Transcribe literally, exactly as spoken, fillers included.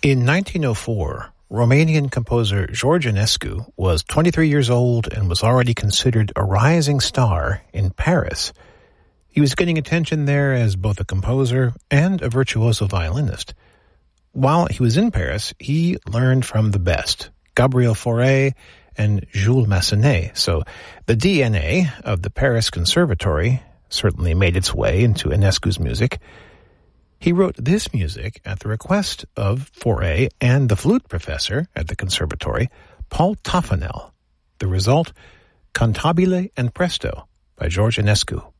In nineteen oh four, Romanian composer George Enescu was twenty-three years old and was already considered a rising star in Paris. He was getting attention there as both a composer and a virtuoso violinist. While he was in Paris, he learned from the best, Gabriel Fauré and Jules Massenet. So the D N A of the Paris Conservatory certainly made its way into Enescu's music. He wrote this music at the request of Fauré and the flute professor at the conservatory, Paul Toffanel. The result, Cantabile and Presto by George Enescu.